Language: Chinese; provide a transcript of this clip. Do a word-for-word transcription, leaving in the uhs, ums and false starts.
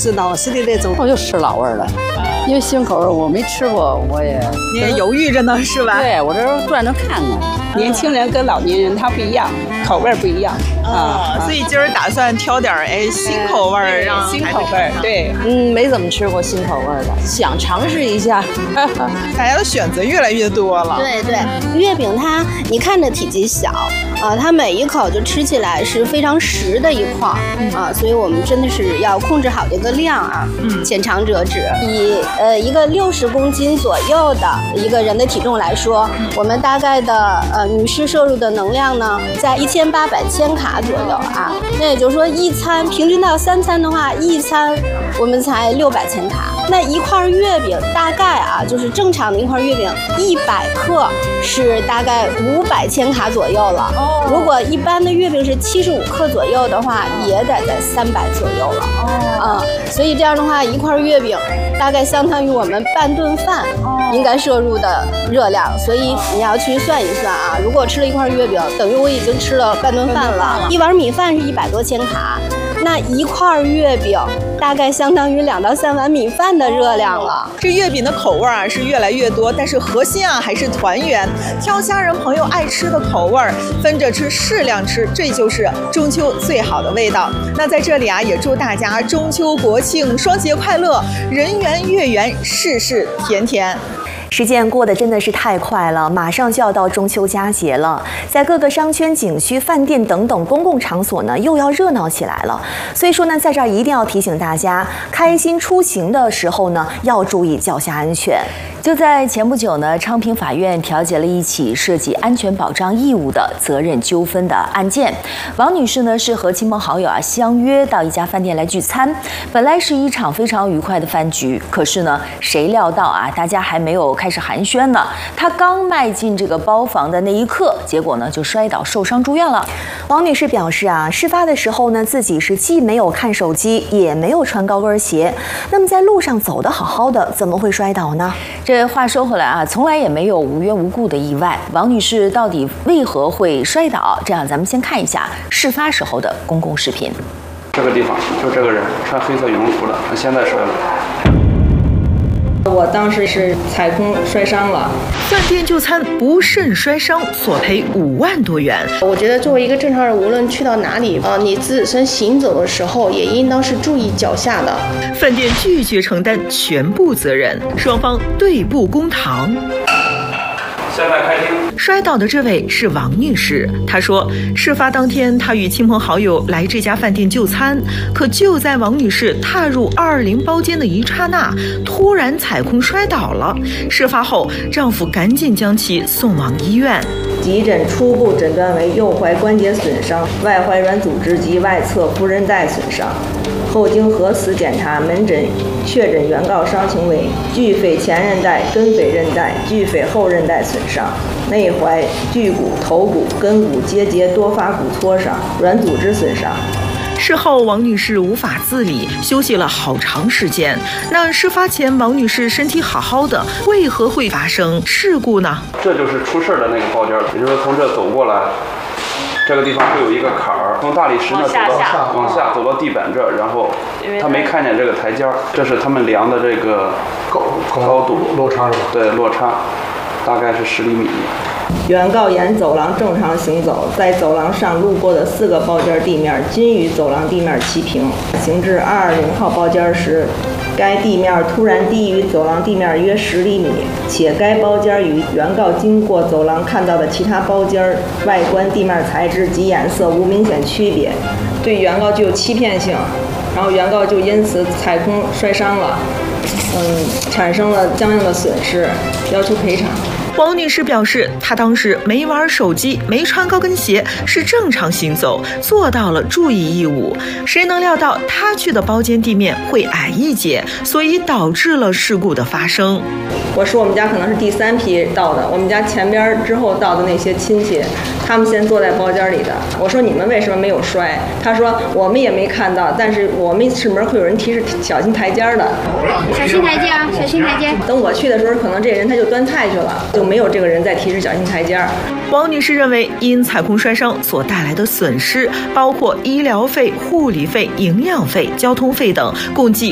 是老式的那种。 我就吃老味儿的，因为新口味我没吃过，我也你也犹豫着呢，是吧？ 对，我这转着看呢。 年轻人跟老年人他不一样，口味不一样啊，所以今儿打算挑点哎新口味儿，让新口味。对， 嗯，没怎么吃过新口味的，想尝试一下。 大家的选择越来越多了。 对对，月饼它你看着体积小啊，它每一口就吃起来是非常实的一块啊，所以我们真的是要控制好这个量啊，嗯，浅尝辄止。以呃一个六十公斤左右的一个人的体重来说，我们大概的呃女士摄入的能量呢，在一千八百千卡左右啊。那也就是说，一餐平均到三餐的话，一餐我们才六百千卡。那一块月饼大概啊，就是正常的一块月饼，一百克是大概五百千卡左右了。哦，如果一般的月饼是七十五克左右的话，也得在三百左右了。哦，啊，所以这样的话，一块月饼大概相当于我们半顿饭应该摄入的热量。所以你要去算一算啊，如果吃了一块月饼，等于我已经吃了半顿饭了。一碗米饭是一百多千卡。那一块月饼大概相当于两到三碗米饭的热量了。 这月饼的口味啊是越来越多，但是核心啊还是团圆，挑家人朋友爱吃的口味，分着吃，适量吃，这就是中秋最好的味道。那在这里啊，也祝大家中秋国庆双节快乐，人圆月圆，事事甜甜。 时间过得真的是太快了，马上就要到中秋佳节了，在各个商圈、景区、饭店等等公共场所呢，又要热闹起来了。所以说呢，在这儿一定要提醒大家，开心出行的时候呢，要注意脚下安全。就在前不久呢，昌平法院调解了一起涉及安全保障义务的责任纠纷的案件。王女士呢是和亲朋好友啊相约到一家饭店来聚餐，本来是一场非常愉快的饭局，可是呢，谁料到啊，大家还没有开始寒暄呢，她刚迈进这个包房的那一刻，结果呢就摔倒受伤住院了。王女士表示啊，事发的时候呢，自己是既没有看手机，也没有穿高跟鞋，那么在路上走得好好的，怎么会摔倒呢？这话说回来啊，从来也没有无缘无故的意外。王女士到底为何会摔倒？这样咱们先看一下事发时候的公共视频。 这个地方就这个人穿黑色羽绒服的，他现在摔了。 我当时是踩空摔伤了， 饭店就餐不慎摔伤，索赔五万多元。 我觉得作为一个正常人，无论去到哪里啊，你自身行走的时候，也应当是注意脚下的。 饭店拒绝承担全部责任，双方对簿公堂。 现在开庭。 摔倒的这位是王女士，她说，事发当天她与亲朋好友来这家饭店就餐，可就在王女士踏入二二零包间的一刹那，突然踩空摔倒了。事发后，丈夫赶紧将其送往医院。 急诊初步诊断为右踝关节损伤、外踝软组织及外侧副韧带损伤。后经核磁检查，门诊确诊原告伤情为距腓前韧带、根腓韧带、距腓后韧带损伤，内踝、距骨、头骨、根骨结节多发骨挫伤，软组织损伤。 事后，王女士无法自理，休息了好长时间。那事发前，王女士身体好好的，为何会发生事故呢？ 这就是出事的那个包间，也就是从这走过来，这个地方会有一个坎儿，从大理石那走到往下走到地板这，然后他没看见这个台阶，这是他们量的这个高高度落差是吧？ 对，落差大概是十厘米。 原告沿走廊正常行走，在走廊上路过的四个包间地面均与走廊地面齐平。行至二二零号包间时，该地面突然低于走廊地面约十厘米，且该包间与原告经过走廊看到的其他包间外观、地面材质及颜色无明显区别，对原告具有欺骗性，然后原告就因此踩空摔伤了，嗯，产生了相应的损失，要求赔偿。 王女士表示，她当时没玩手机，没穿高跟鞋，是正常行走，做到了注意义务。谁能料到她去的包间地面会矮一截，所以导致了事故的发生。 我说我们家可能是第三批到的，我们家前边之后到的那些亲戚，他们先坐在包间里的。我说你们为什么没有摔？他说我们也没看到，但是我们是门会有人提示小心台阶的。 小心台阶啊，小心台阶。 等我去的时候，可能这人他就端菜去了，就没有这个人在提示小心台阶。 王女士认为，因踩空摔伤所带来的损失，包括医疗费、护理费、营养费、交通费等，共计